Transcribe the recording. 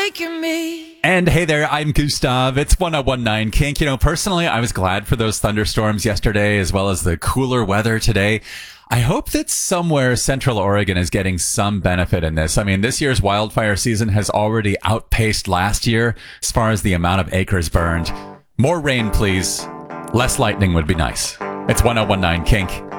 And hey there, I'm Gustav. It's 1019 Kink. Personally, I was glad for those thunderstorms yesterday as well as the cooler weather today. I hope that somewhere Central Oregon is getting some benefit in this. I mean, this year's wildfire season has already outpaced last year as far as the amount of acres burned. More rain, please. Less lightning would be nice. It's 1019 Kink.